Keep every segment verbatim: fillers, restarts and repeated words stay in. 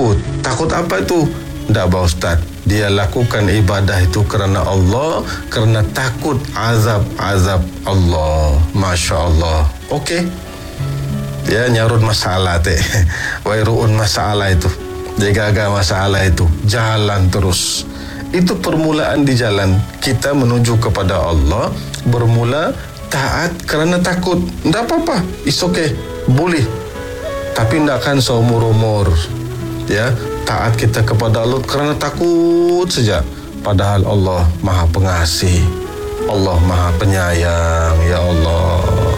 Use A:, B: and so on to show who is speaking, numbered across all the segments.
A: takut. Takut apa itu? Tak, Pak Ustaz. Dia lakukan ibadah itu kerana Allah, kerana takut azab-azab Allah. Masya Allah. Okey. Ya, nyarut masalah teh. Wairuun masalah itu. Dia gagal masalah itu. Jalan terus. Itu permulaan di jalan. Kita menuju kepada Allah. Bermula taat kerana takut. Tak apa-apa. It's okay. Boleh. Tapi tak akan seumur umur. Ya, taat kita kepada Allah kerana takut saja. Padahal Allah Maha Pengasih. Allah Maha Penyayang. Ya Allah.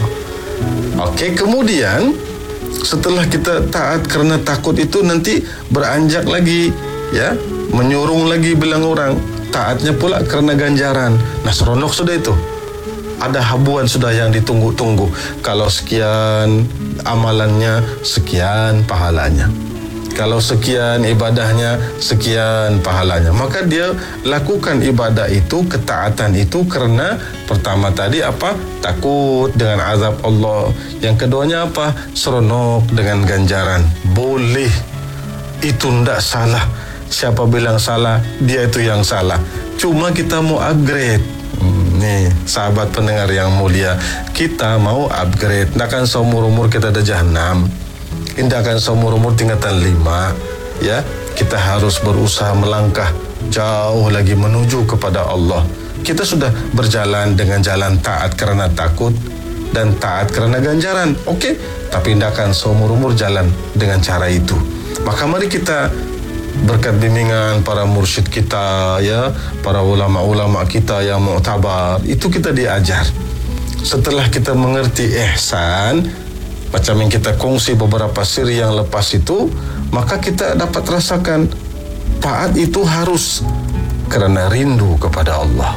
A: Okey, kemudian setelah kita taat kerana takut itu, nanti beranjak lagi, ya, menyurung lagi bilang orang. Taatnya pula kerana ganjaran. Nah, seronok sudah itu. Ada habuan sudah yang ditunggu-tunggu. Kalau sekian amalannya, sekian pahalanya. Kalau sekian ibadahnya, sekian pahalanya. Maka dia lakukan ibadah itu, ketaatan itu kerana pertama tadi apa? Takut dengan azab Allah. Yang keduanya apa? Seronok dengan ganjaran. Boleh. Itu tidak salah. Siapa bilang salah, dia itu yang salah. Cuma kita mau upgrade. Hmm, nih, sahabat pendengar yang mulia, kita mau upgrade. Takkan seumur umur kita ada jahanam. Tidak akan seumur umur tingkatan lima. Ya, kita harus berusaha melangkah jauh lagi menuju kepada Allah. Kita sudah berjalan dengan jalan taat kerana takut dan taat kerana ganjaran. Okey, tapi tidak akan seumur umur jalan dengan cara itu. Maka mari kita berkat bimbingan para mursyid kita, ya, para ulama-ulama kita yang muktabar, itu kita diajar. Setelah kita mengerti ihsan, macam yang kita kongsi beberapa siri yang lepas itu, maka kita dapat rasakan taat itu harus kerana rindu kepada Allah.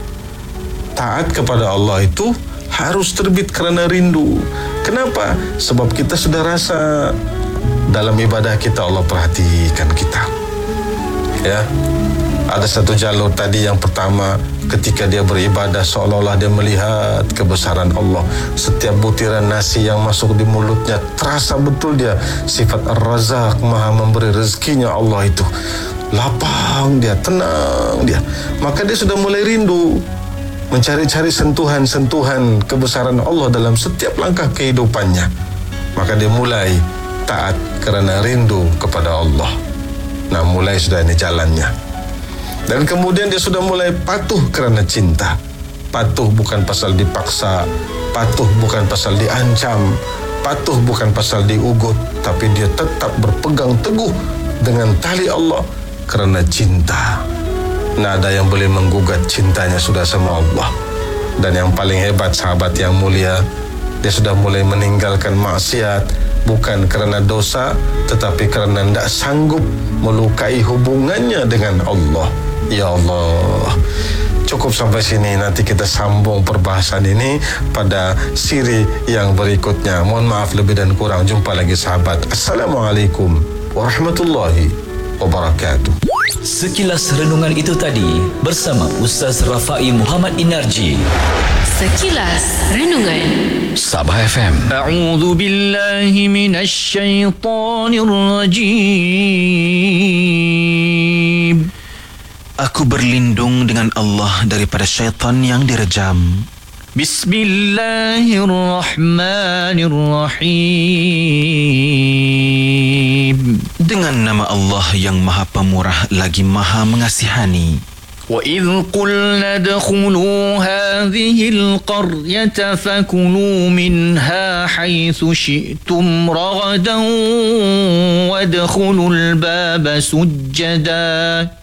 A: Taat kepada Allah itu harus terbit kerana rindu. Kenapa? Sebab kita sudah rasa dalam ibadah kita Allah perhatikan kita. Ya, ada satu jalur tadi yang pertama, ketika dia beribadah seolah-olah dia melihat kebesaran Allah. Setiap butiran nasi yang masuk di mulutnya, terasa betul dia sifat Ar-Razak, Maha memberi rezekinya Allah itu. Lapang dia, tenang dia. Maka dia sudah mulai rindu, mencari-cari sentuhan-sentuhan kebesaran Allah dalam setiap langkah kehidupannya. Maka dia mulai taat kerana rindu kepada Allah. Nah, mulai sudah ini jalannya. Dan kemudian dia sudah mulai patuh kerana cinta. Patuh bukan pasal dipaksa, patuh bukan pasal diancam, patuh bukan pasal diugut, tapi dia tetap berpegang teguh dengan tali Allah kerana cinta. Nah, ada yang boleh menggugat cintanya sudah sama Allah. Dan yang paling hebat, sahabat yang mulia, dia sudah mulai meninggalkan maksiat, bukan kerana dosa, tetapi kerana tidak sanggup melukai hubungannya dengan Allah. Ya Allah. Cukup sampai sini. Nanti kita sambung perbahasan ini pada siri yang berikutnya. Mohon maaf lebih dan kurang. Jumpa lagi sahabat. Assalamualaikum warahmatullahi wabarakatuh.
B: Sekilas renungan itu tadi bersama Ustaz Rafai Muhammad Inarji.
C: Sekilas renungan
B: Sabah F M.
D: A'udzu billahi minasy syaithanir rajim.
E: Aku berlindung dengan Allah daripada syaitan yang direjam.
D: Bismillahirrahmanirrahim.
E: Dengan nama Allah yang Maha Pemurah lagi Maha Mengasihani.
D: وَإِذْ قُلْنَا ادْخُلُوا هَذِهِ الْقَرْيَةَ فَكُلُوا مِنْهَا حَيْثُ شِئْتُمْ رَغَدًا وَادْخُلُوا الْبَابَ سُجَّدًا